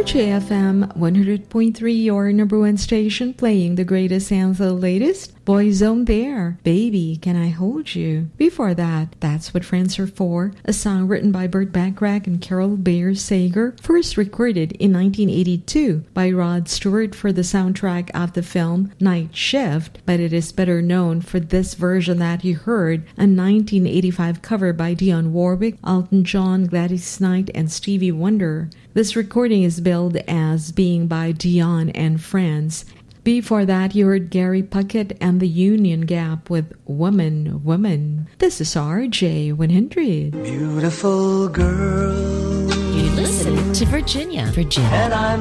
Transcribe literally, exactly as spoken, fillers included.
J F M one hundred point three, your number one station, playing the greatest and the latest. Boyzone there, Baby, Can I Hold You? Before that, That's What Friends Are For, a song written by Burt Bacharach and Carol Bayer Sager, first recorded in nineteen eighty-two by Rod Stewart for the soundtrack of the film Night Shift, but it is better known for this version that you heard, a nineteen eighty-five cover by Dionne Warwick, Elton John, Gladys Knight, and Stevie Wonder. This recording is billed as being by Dionne and Friends. Before that, you heard Gary Puckett and the Union Gap with Woman, Woman. This is R J one hundred. Beautiful girl. You listen to Virginia, Virginia. And I'm